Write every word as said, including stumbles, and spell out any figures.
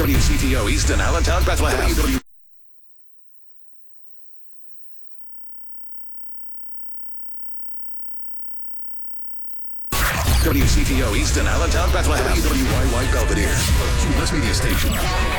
W C T O Easton, Allentown, Bethlehem. W W C T O Easton, Allentown, Bethlehem. W Y Y Belvedere, Cumulus Media Station.